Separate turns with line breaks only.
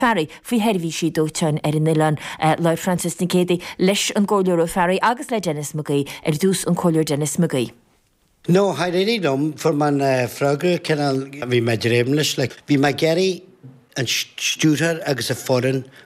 Ferry fao heirhí si dótein in Ilan le Francis na cédaí leis an ggóiliúr Ferry agus le Dennis Magaí dús an cóiliúr Dennis Magaí.
No, I really don't for man frogger canal vi my dreamless like vi my Gary and shooter agus a foreign